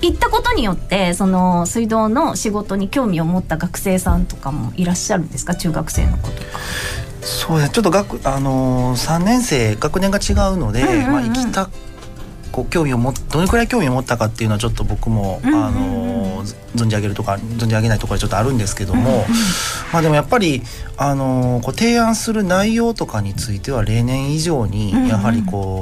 行ったことによってその水道の仕事に興味を持った学生さんとかもいらっしゃるんですか？中学生の子とか。 そうね、ちょっと3年生学年が違うので、行きた興味をどれくらい興味を持ったかっていうのはちょっと僕も、存じ上げるとか存じ上げないところはちょっとあるんですけども、でもやっぱり提案する内容とかについては例年以上にやはり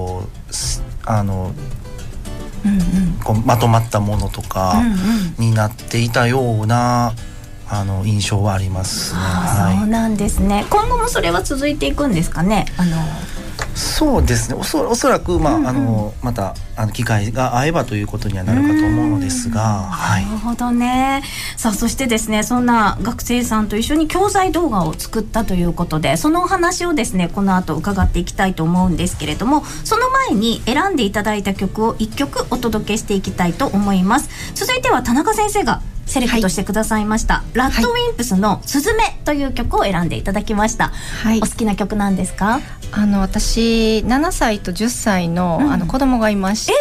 まとまったものとかになっていたような印象はありますね。 そうなんですね。今後もそれは続いていくんですかね？ そうですね、おそらく、また機会が合えばということにはなるかと思うのですが、 なるほどね。さあそしてですね、そんな学生さんと一緒に教材動画を作ったということで、そのお話をですねこの後伺っていきたいと思うんですけれども、その前に選んでいただいた曲を1曲お届けしていきたいと思います。続いては田中先生がセレクトしてくださいました、ラッドウィンプスのすずめという曲を選んでいただきました、お好きな曲なんですか？ 私7歳と10歳の、子供がいまして。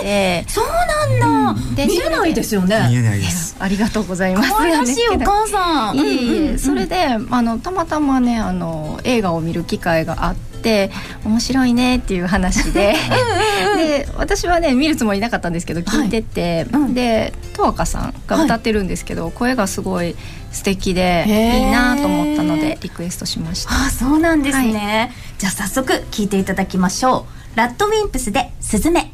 そうなんだ、見えないですよね。 見えないです。 ありがとうございます。 可愛らしいお母さん。 それでたまたまね映画を見る機会があって面白いねっていう話でで私はね見るつもりなかったんですけど聞いてて、で十和さんが歌ってるんですけど、声がすごい素敵でいいなと思ったのでリクエストしました。 そうなんですね、じゃあ早速聴いていただきましょう。ラッドウィンプスですずめ。